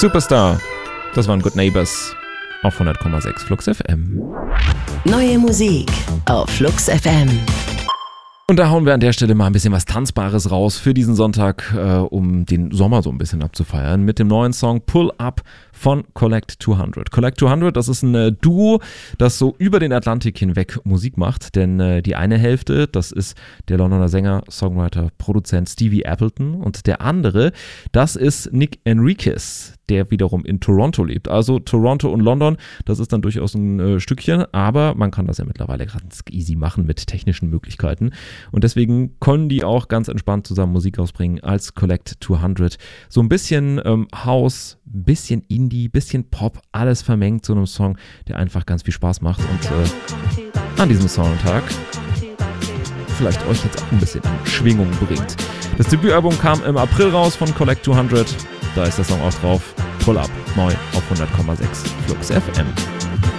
Superstar. Das waren Good Neighbors auf 100,6 Flux FM. Neue Musik auf Flux FM. Und da hauen wir an der Stelle mal ein bisschen was Tanzbares raus für diesen Sonntag, um den Sommer so ein bisschen abzufeiern, mit dem neuen Song Pull Up von Collect 200. Collect 200, das ist ein Duo, das so über den Atlantik hinweg Musik macht, denn die eine Hälfte, das ist der Londoner Sänger, Songwriter, Produzent Stevie Appleton und der andere, das ist Nick Enriquez, der wiederum in Toronto lebt. Also Toronto und London, das ist dann durchaus ein Stückchen, aber man kann das ja mittlerweile ganz easy machen mit technischen Möglichkeiten und deswegen können die auch ganz entspannt zusammen Musik ausbringen als Collect 200. So ein bisschen House, ein bisschen Indie, bisschen Pop, alles vermengt zu einem Song, der einfach ganz viel Spaß macht und an diesem Sonntag vielleicht euch jetzt auch ein bisschen in Schwingung bringt. Das Debütalbum kam im April raus von Collect 200, da ist der Song auch drauf. Pull Up, neu auf 100,6 Flux FM.